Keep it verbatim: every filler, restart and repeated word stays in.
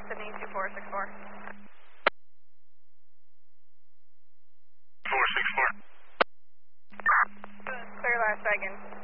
Sydney two four six four. four six four. Clear last dragon.